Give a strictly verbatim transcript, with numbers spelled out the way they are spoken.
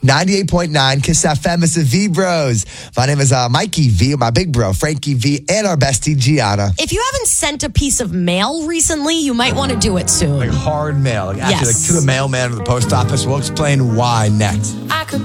ninety-eight point nine Kiss F M. It's the V Bros. My name is uh, Mikey V, my big bro, Frankie V, and our bestie, Gianna. If you haven't sent a piece of mail recently, you might want to do it soon. Like hard mail. Like actually, Yes. like to the mailman or the post office. We'll explain why next. I could